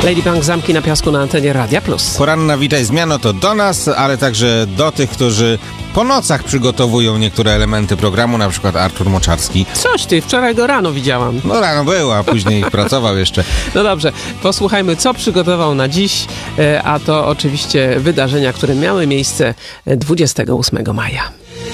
Ladybank, Zamki na piasku na antenie Radia Plus. Poranna Witaj Zmiano to do nas, ale także do tych, którzy po nocach przygotowują niektóre elementy programu, na przykład Artur Moczarski. Coś ty, wczoraj go rano widziałam. No rano był, a później pracował jeszcze. No dobrze, posłuchajmy, co przygotował na dziś, a to oczywiście wydarzenia, które miały miejsce 28 maja.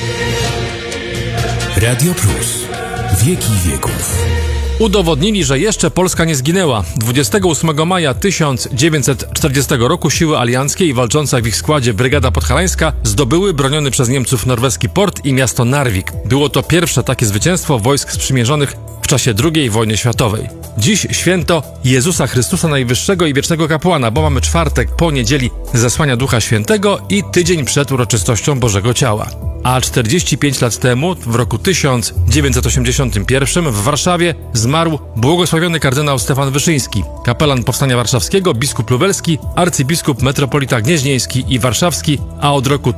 Radio Plus. Wieki wieków. Udowodnili, że jeszcze Polska nie zginęła. 28 maja 1940 roku siły alianckie i walcząca w ich składzie Brygada Podhalańska zdobyły broniony przez Niemców norweski port i miasto Narvik. Było to pierwsze takie zwycięstwo wojsk sprzymierzonych w czasie II wojny światowej. Dziś święto Jezusa Chrystusa Najwyższego i Wiecznego Kapłana, bo mamy czwartek po niedzieli Zesłania Ducha Świętego i tydzień przed uroczystością Bożego Ciała. A 45 lat temu, w roku 1981 w Warszawie zmarł błogosławiony kardynał Stefan Wyszyński, kapelan Powstania Warszawskiego, biskup lubelski, arcybiskup metropolita gnieźnieński i warszawski, a od roku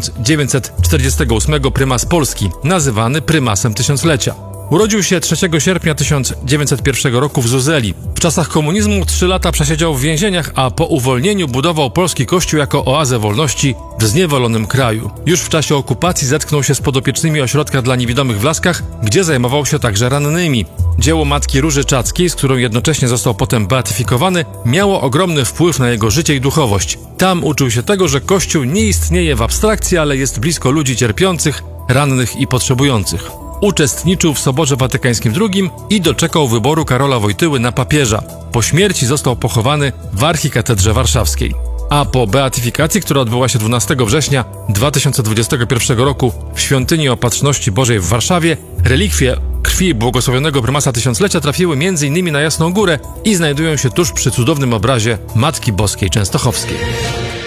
1948 prymas Polski, nazywany prymasem tysiąclecia. Urodził się 3 sierpnia 1901 roku w Zuzeli. W czasach komunizmu 3 lata przesiedział w więzieniach, a po uwolnieniu budował polski kościół jako oazę wolności w zniewolonym kraju. Już w czasie okupacji zetknął się z podopiecznymi ośrodka dla niewidomych w Laskach, gdzie zajmował się także rannymi. Dzieło Matki Róży Czackiej, z którą jednocześnie został potem beatyfikowany, miało ogromny wpływ na jego życie i duchowość. Tam uczył się tego, że Kościół nie istnieje w abstrakcji, ale jest blisko ludzi cierpiących, rannych i potrzebujących. Uczestniczył w Soborze Watykańskim II i doczekał wyboru Karola Wojtyły na papieża. Po śmierci został pochowany w archikatedrze warszawskiej. A po beatyfikacji, która odbyła się 12 września 2021 roku w Świątyni Opatrzności Bożej w Warszawie, relikwie krwi błogosławionego prymasa tysiąclecia trafiły m.in. na Jasną Górę i znajdują się tuż przy cudownym obrazie Matki Boskiej Częstochowskiej.